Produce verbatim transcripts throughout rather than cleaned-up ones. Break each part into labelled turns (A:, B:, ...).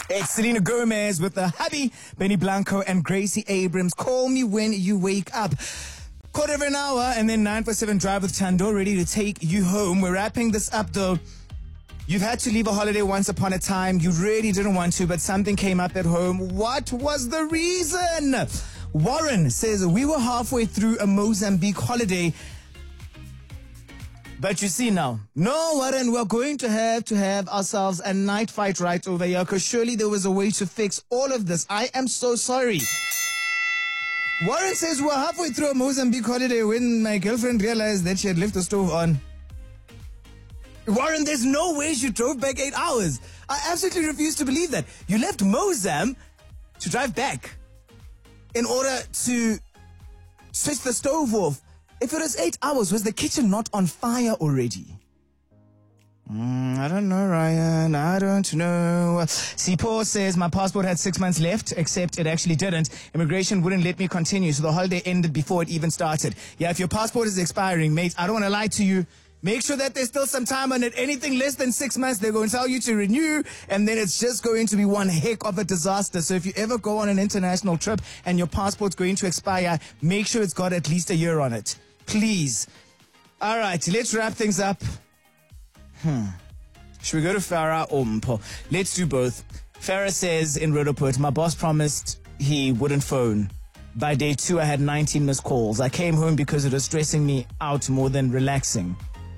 A: It's Selena Gomez with the hubby, Benny Blanco and Gracie Abrams. Call me when you wake up. Quarter of an hour and then nine four seven Drive with Tando, ready to take you home. We're wrapping this up though. You've had to leave a holiday once upon a time. You really didn't want to, but something came up at home. What was the reason? Warren says, we were halfway through a Mozambique holiday. But you see now, no, Warren, we're going to have to have ourselves a night fight right over here, because surely there was a way to fix all of this. I am so sorry. Warren says we're halfway through a Mozambique holiday when my girlfriend realized that she had left the stove on. Warren, there's no way she drove back eight hours. I absolutely refuse to believe that. You left Mozam to drive back in order to switch the stove off. If it was eight hours, was the kitchen not on fire already? Mm, I don't know, Ryan. I don't know. See, Paul says my passport had six months left, except it actually didn't. Immigration wouldn't let me continue, so the holiday ended before it even started. Yeah, if your passport is expiring, mate, I don't want to lie to you. Make sure that there's still some time on it. Anything less than six months, they're going to tell you to renew, and then it's just going to be one heck of a disaster. So if you ever go on an international trip and your passport's going to expire, make sure it's got at least a year on it. Please. All right, let's wrap things up. Hmm. Should we go to Farah or Mpo? Let's do both. Farah says in Rhodoput, my boss promised he wouldn't phone. By day two, I had nineteen missed calls. I came home because it was stressing me out more than relaxing.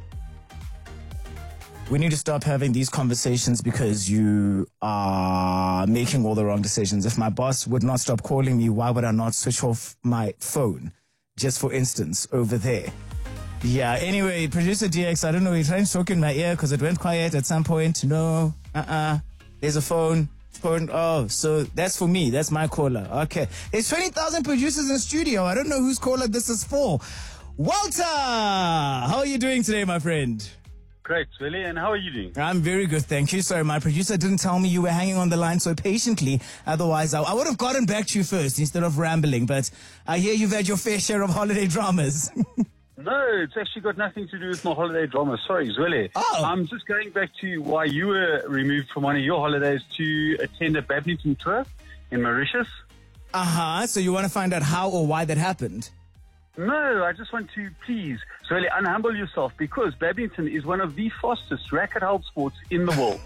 A: We need to stop having these conversations because you are making all the wrong decisions. If my boss would not stop calling me, why would I not switch off my phone? Just for instance, over there. Yeah, anyway, producer D X, I don't know, you're trying to talk in my ear because it went quiet at some point. No, uh-uh, there's a phone. Phone. Oh, so that's for me. That's my caller. Okay. There's twenty thousand producers in the studio. I don't know whose caller this is for. Walter, how are you doing today, my friend?
B: Great, Willie, and how are you doing?
A: I'm very good, thank you. Sorry, my producer didn't tell me you were hanging on the line so patiently. Otherwise, I, I would have gotten back to you first instead of rambling. But I hear you've had your fair share of holiday dramas.
B: No, it's actually got nothing to do with my holiday drama. Sorry, Willie.
A: Oh.
B: I'm just going back to why you were removed from one of your holidays to attend a badminton tour in Mauritius.
A: Uh-huh, so you want to find out how or why that happened?
B: No, I just want to please, really unhumble yourself, because badminton is one of the fastest racket-held sports in the world.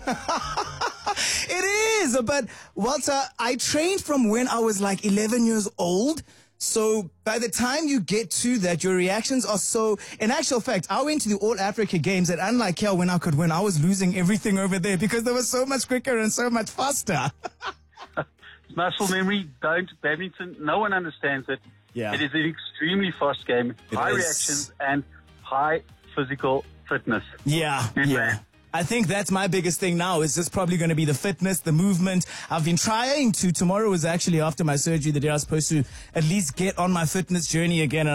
A: It is, but Walter, I trained from when I was like eleven years old. So by the time you get to that, your reactions are so... In actual fact, I went to the All Africa Games, and unlike here when I could win, I was losing everything over there because they were so much quicker and so much faster.
B: Muscle memory, don't. Badminton, no one understands it.
A: Yeah.
B: It is an extremely fast game,
A: It
B: high
A: is.
B: reactions and high physical fitness.
A: Yeah,
B: Yes,
A: yeah.
B: man.
A: I think that's my biggest thing now. It's just probably going to be the fitness, the movement. I've been trying to. Tomorrow is actually after my surgery, the day I was supposed to at least get on my fitness journey again.